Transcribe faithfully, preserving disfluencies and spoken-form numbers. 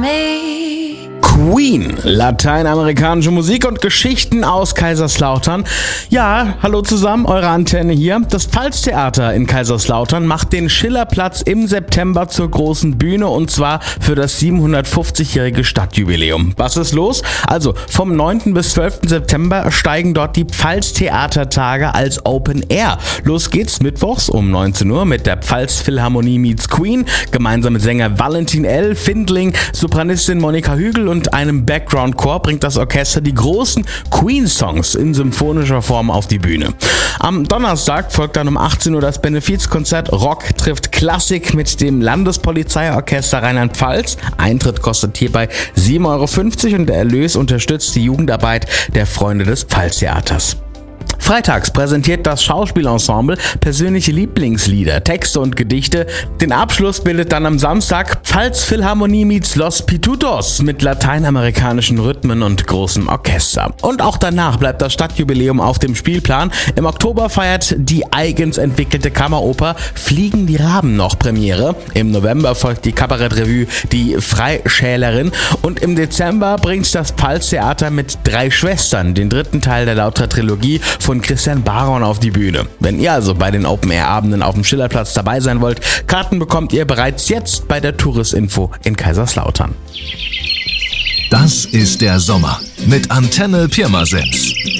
me. Queen, lateinamerikanische Musik und Geschichten aus Kaiserslautern. Ja, hallo zusammen, eure Antenne hier. Das Pfalztheater in Kaiserslautern macht den Schillerplatz im September zur großen Bühne und zwar für das siebenhundertfünfzigjährige Stadtjubiläum. Was ist los? Also vom neunten bis zwölften September steigen dort die Pfalztheatertage als Open Air. Los geht's mittwochs um neunzehn Uhr mit der Pfalzphilharmonie meets Queen, gemeinsam mit Sänger Valentin L., Findling, Sopranistin Monika Hügel und einem Background-Chor bringt das Orchester die großen Queen-Songs in symphonischer Form auf die Bühne. Am Donnerstag folgt dann um achtzehn Uhr das Benefizkonzert Rock trifft Klassik mit dem Landespolizeiorchester Rheinland-Pfalz. Eintritt kostet hierbei sieben Euro fünfzig und der Erlös unterstützt die Jugendarbeit der Freunde des Pfalztheaters. Freitags präsentiert das Schauspielensemble persönliche Lieblingslieder, Texte und Gedichte. Den Abschluss bildet dann am Samstag Pfalzphilharmonie meets Los Pitutos mit lateinamerikanischen Rhythmen und großem Orchester. Und auch danach bleibt das Stadtjubiläum auf dem Spielplan. Im Oktober feiert die eigens entwickelte Kammeroper Fliegen die Raben noch Premiere. Im November folgt die Kabarettrevue Die Freischälerin und im Dezember bringt das Pfalztheater mit Drei Schwestern den dritten Teil der Lautra-Trilogie von Christian Baron auf die Bühne. Wenn ihr also bei den Open-Air-Abenden auf dem Schillerplatz dabei sein wollt, Karten bekommt ihr bereits jetzt bei der Touristinfo in Kaiserslautern. Das ist der Sommer mit Antenne Pirmasens.